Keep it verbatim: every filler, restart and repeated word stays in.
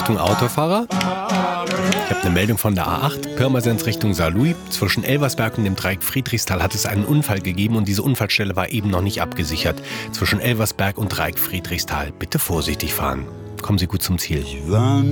Achtung Autofahrer. Ich habe eine Meldung von der A acht, Pirmasens Richtung Saarlouis. Zwischen Elversberg und dem Dreieck Friedrichsthal hat es einen Unfall gegeben und diese Unfallstelle war eben noch nicht abgesichert. Zwischen Elversberg und Dreieck Friedrichsthal. Bitte vorsichtig fahren. Kommen Sie gut zum Ziel.